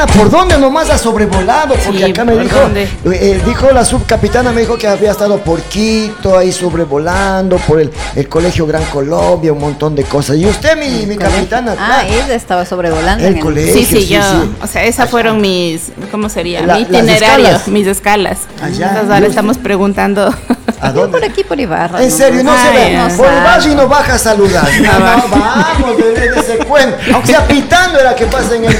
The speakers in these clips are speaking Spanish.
¿Por dónde nomás ha sobrevolado? Porque Sí, acá me ¿por dijo, dónde? dijo la subcapitana, me dijo que había estado por Quito, ahí sobrevolando, por el Colegio Gran Colombia, un montón de cosas. Y usted, mi capitana, Ah, ella estaba sobrevolando el en el colegio. Sí, yo. sí. O sea, esas fueron mis, ¿cómo sería? La- Mi las itinerario, escalas. mis escalas. Allá. Entonces ahora estamos preguntando. ¿A Yo dónde? por aquí, por Ibarra. En serio, no se Ay, ve. no Por el sabe. valle y no baja a saludar. No, vamos, de ese cuento. Aunque sea pitando era que pasa en el.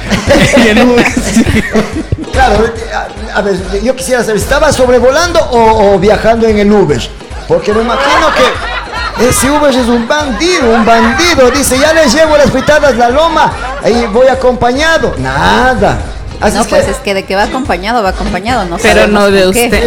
Claro, a ver, yo quisiera saber, ¿estaba sobrevolando o viajando en el Uber? Porque me imagino que ese Uber es un bandido. Dice, ya les llevo las pitadas la loma, ahí voy acompañado. Nada. Así No, es pues es que de que va acompañado, no Pero sabemos no de con qué. usted.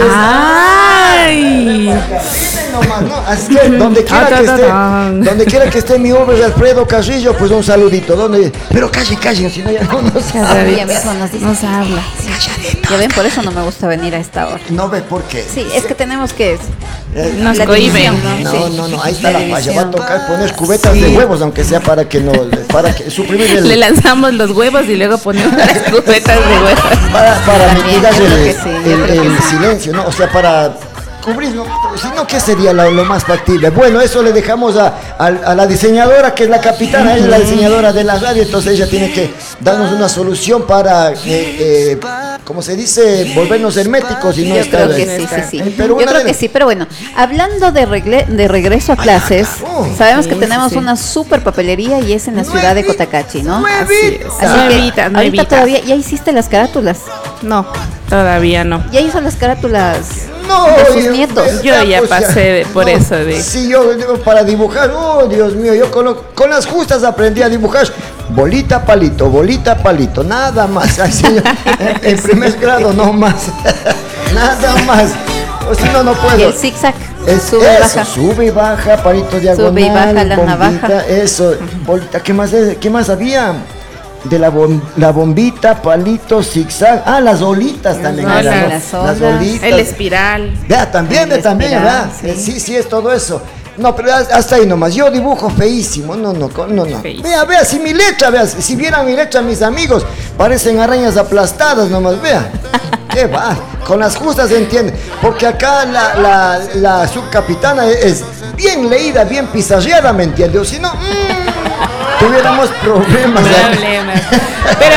¡Ay! nomás, ¿no? Así que donde quiera que esté mi Uber de Alfredo Carrillo, pues un saludito. Pero callen, si no ya no nos Ella misma nos dice. Nos habla. Ya ven, por eso no me gusta venir a esta hora. No ve por qué. Sí, es que tenemos que... Nos la cohiben. división, ¿no? Sí. No, ahí está La la falla. Va a división. tocar poner cubetas de huevos, aunque sea para que suprimir Le lanzamos los huevos y luego ponemos las cubetas de huevos. para También, mitigar yo creo que sí, yo creo que el sí. silencio, ¿no? O sea, para cubrir, ¿no? Si no, ¿qué sería lo más factible? Bueno, eso le dejamos a la diseñadora, que es la capitana, ella es la diseñadora de la radio, entonces ella tiene que darnos una solución para, como se dice, volvernos herméticos y no Yo estar... creo que sí. Pero Yo una creo de- que sí, pero bueno, hablando de regreso a clases, carajo. sabemos que Sí, tenemos sí. una super papelería y es en la ciudad de Cotacachi, ¿no? Nuevita. Así que Nuevita, ahorita nuevita. todavía, ya hiciste las carátulas, No, todavía no. ya hizo las carátulas No, de sus yo- nietos. Yo ya pues pasé por eso de- Sí, yo para dibujar, oh Dios mío, yo con las justas aprendí a dibujar bolita, palito, nada más. Así, en primer grado no más, nada más. O si no, no Y puedo. el zigzag, Es, sube y eso, baja. sube y baja, palito diagonal, Sube y baja la bombita, navaja. eso, bolita, ¿qué más había? De la bombita, palito, zigzag, las olitas también olas. eran, ¿no? Las olas. olitas. El espiral. Ya, también, El también, espiral, ¿verdad? sí. Sí, es todo eso. No, pero hasta ahí nomás. Yo dibujo feísimo. No. Feísimo. Vea, si mi letra, vea, si vieran mi letra, mis amigos, parecen arañas aplastadas nomás, vea. ¿Qué va? Con las justas se entiende. Porque acá la subcapitana es bien leída, bien pizarreada, ¿me entiende? O si no, tuviéramos problemas. Problemas. Pero